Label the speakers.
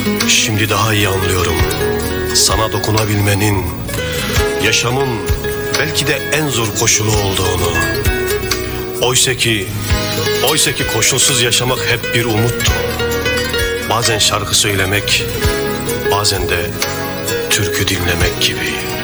Speaker 1: Şimdi daha iyi anlıyorum. Sana dokunabilmenin, yaşamın belki de en zor koşulu olduğunu. Oysa ki koşulsuz yaşamak hep bir umuttu. Bazen şarkı söylemek, bazen de türkü dinlemek gibi.